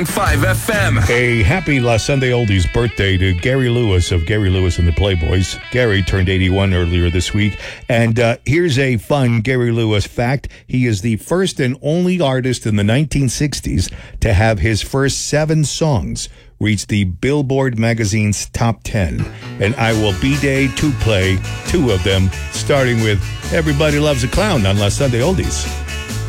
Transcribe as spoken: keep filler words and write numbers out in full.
point five F M. A happy La Sunday Oldies birthday to Gary Lewis of Gary Lewis and the Playboys. Gary turned eighty-one earlier this week. And uh, here's a fun Gary Lewis fact. He is the first and only artist in the nineteen sixties to have his first seven songs reach the Billboard magazine's top ten. And I will B-Day to play two of them, starting with Everybody Loves a Clown on La Sunday Oldies.